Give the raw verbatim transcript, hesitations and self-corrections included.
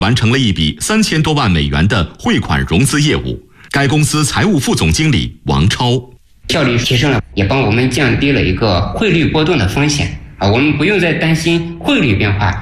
完成了一笔三千多万美元的汇款融资业务。该公司财务副总经理王超， 效率提升了，也帮我们降低了一个汇率波动的风险啊，我们不用再担心汇率变化。